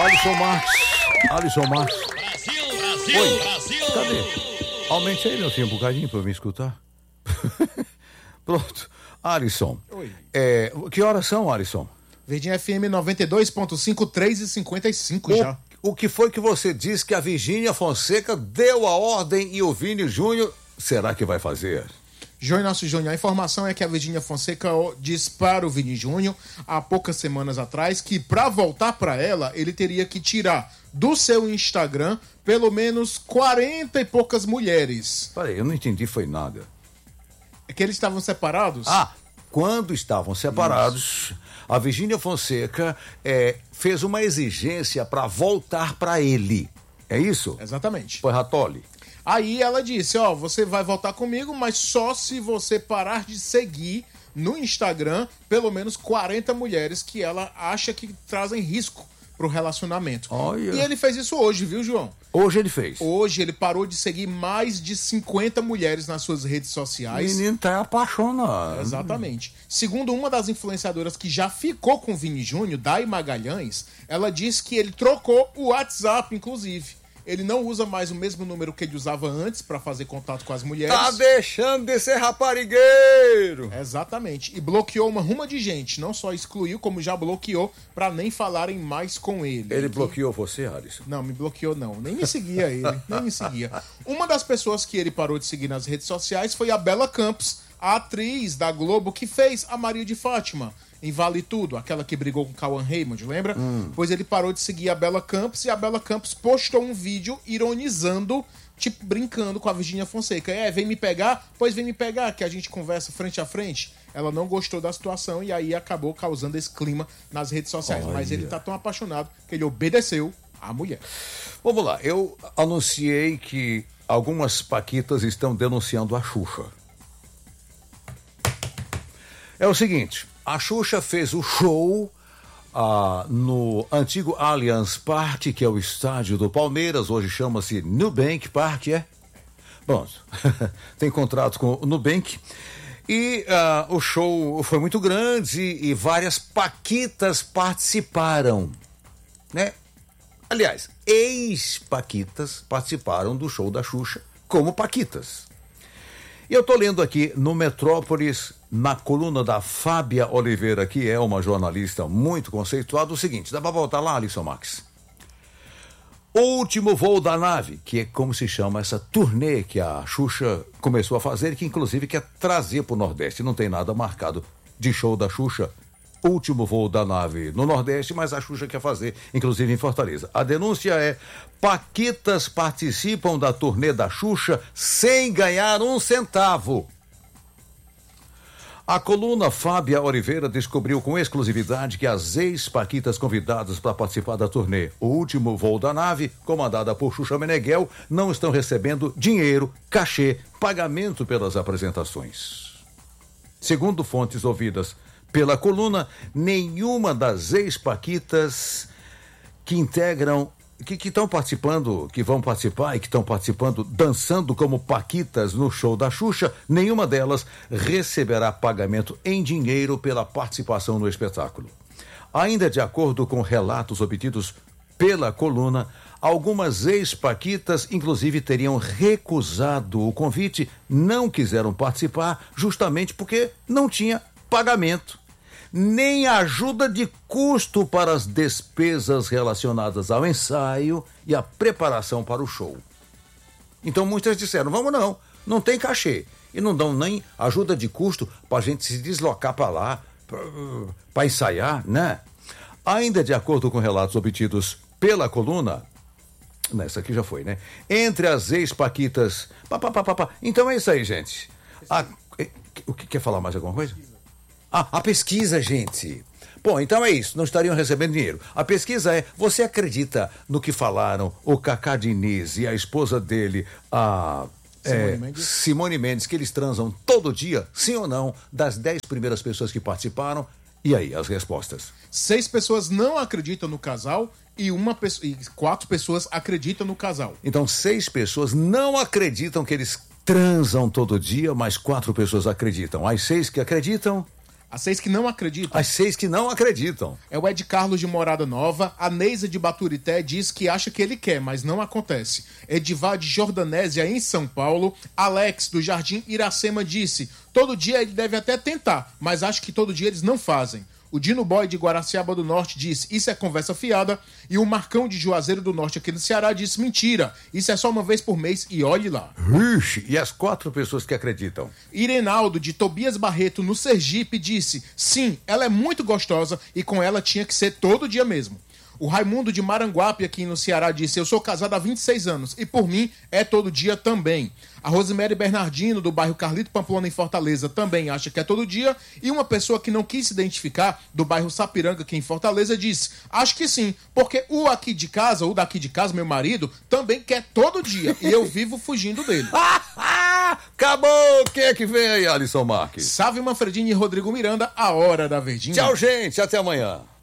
Alisson Marques. Alisson Marques. Brasil, Oi. Brasil. Cadê? Aumente aí, meu filho, um bocadinho pra eu me escutar. Pronto. Alisson. Oi. Que horas são, Alisson? Verdinha FM 92.5, 3h55 já. O que foi que você disse que a Virgínia Fonseca deu a ordem e o Vini Júnior, será que vai fazer? Nosso Júnior, a informação é que a Virgínia Fonseca disse para o Vini Júnior há poucas semanas atrás que para voltar para ela, ele teria que tirar do seu Instagram pelo menos 40 e poucas mulheres. Peraí, eu não entendi, foi nada. É que eles estavam separados? Quando estavam separados, a Virgínia Fonseca fez uma exigência para voltar para ele. É isso? Exatamente. Foi Ratoli. Aí ela disse, você vai voltar comigo, mas só se você parar de seguir no Instagram pelo menos 40 mulheres que ela acha que trazem risco pro relacionamento. Olha. E ele fez isso hoje, viu, João? Hoje ele fez. Hoje ele parou de seguir mais de 50 mulheres nas suas redes O sociais. menino tá apaixonado. Exatamente. Segundo uma das influenciadoras que já ficou com o Vini Júnior, Dai Magalhães, ela disse que ele trocou o WhatsApp, inclusive. Ele não usa mais o mesmo número que ele usava antes para fazer contato com as mulheres. Tá deixando de ser raparigueiro. Exatamente. E bloqueou uma ruma de gente. Não só excluiu, como já bloqueou para nem falarem mais com ele. Ele bloqueou você, Alisson? Não, me bloqueou não. Nem me seguia ele. Nem me seguia. Uma das pessoas que ele parou de seguir nas redes sociais foi a Bela Campos, a atriz da Globo que fez a Maria de Fátima em Vale Tudo, aquela que brigou com Cauã Raymond, lembra? Pois ele parou de seguir a Bela Campos e a Bela Campos postou um vídeo ironizando, tipo, brincando com a Virgínia Fonseca. Vem me pegar? Pois vem me pegar, que a gente conversa frente a frente. Ela não gostou da situação e aí acabou causando esse clima nas redes sociais. Olha. Mas ele tá tão apaixonado que ele obedeceu à mulher. Vamos lá, eu anunciei que algumas paquitas estão denunciando a Xuxa. É o seguinte, a Xuxa fez o show no antigo Allianz Parque, que é o estádio do Palmeiras, hoje chama-se Nubank Park, Bom, tem contrato com o Nubank. E o show foi muito grande e várias paquitas participaram, né? Aliás, ex-paquitas participaram do show da Xuxa como paquitas. E eu tô lendo aqui no Metrópolis, na coluna da Fábia Oliveira, que é uma jornalista muito conceituada, o seguinte, dá pra voltar lá, Alisson Marques? O último voo da nave, que é como se chama essa turnê que a Xuxa começou a fazer, que inclusive quer trazer pro Nordeste. Não tem nada marcado de show da Xuxa. Último voo da nave no Nordeste, mas a Xuxa quer fazer, inclusive em Fortaleza. A denúncia é: paquitas participam da turnê da Xuxa sem ganhar um centavo. A coluna Fábia Oliveira descobriu com exclusividade que as ex-paquitas convidadas para participar da turnê O Último Voo da Nave, comandada por Xuxa Meneghel, não estão recebendo dinheiro, cachê, pagamento pelas apresentações. Segundo fontes ouvidas pela coluna, nenhuma das ex-paquitas que integram, que estão participando, que vão participar e que estão participando, dançando como paquitas no show da Xuxa, nenhuma delas receberá pagamento em dinheiro pela participação no espetáculo. Ainda de acordo com relatos obtidos pela coluna, algumas ex-paquitas, inclusive, teriam recusado o convite, não quiseram participar, justamente porque não tinha pagamento, nem ajuda de custo para as despesas relacionadas ao ensaio e à preparação para o show. Então muitas disseram, vamos não tem cachê. E não dão nem ajuda de custo para a gente se deslocar para lá, para ensaiar, né? Ainda de acordo com relatos obtidos pela coluna, essa aqui já foi, né? Entre as ex-paquitas... Então é isso aí, gente. O que quer falar mais alguma coisa? A pesquisa, gente. Bom, então é isso, não estariam recebendo dinheiro. A pesquisa é, você acredita no que falaram o Cacá Diniz e a esposa dele, Simone Mendes, que eles transam todo dia, sim ou não, das 10 primeiras pessoas que participaram? E aí, as respostas? 6 pessoas não acreditam no casal e 4 pessoas acreditam no casal. Então, 6 pessoas não acreditam que eles transam todo dia, mas 4 pessoas acreditam. As 6 que acreditam... As 6 que não acreditam. As 6 que não acreditam. É o Ed Carlos de Morada Nova. A Neisa de Baturité diz que acha que ele quer, mas não acontece. Edivar de Jordanésia, em São Paulo. Alex, do Jardim Iracema, disse: todo dia ele deve até tentar, mas acho que todo dia eles não fazem. O Dino Boy de Guaraciaba do Norte disse: isso é conversa fiada. E o Marcão de Juazeiro do Norte, aqui no Ceará, disse: mentira, isso é só uma vez por mês e olhe lá. Ixi, e as 4 pessoas que acreditam? Irenaldo de Tobias Barreto, no Sergipe, disse: sim, ela é muito gostosa e com ela tinha que ser todo dia mesmo. O Raimundo de Maranguape, aqui no Ceará, disse: eu sou casado há 26 anos e por mim é todo dia também. A Rosemary Bernardino, do bairro Carlito Pamplona, em Fortaleza, também acha que é todo dia. E uma pessoa que não quis se identificar, do bairro Sapiranga, aqui em Fortaleza, disse: acho que sim, porque o daqui de casa, meu marido, também quer todo dia e eu vivo fugindo dele. Acabou! Quem é que vem aí, Alisson Marques? Salve Manfredini e Rodrigo Miranda, a Hora da Verdinha. Tchau, gente, até amanhã.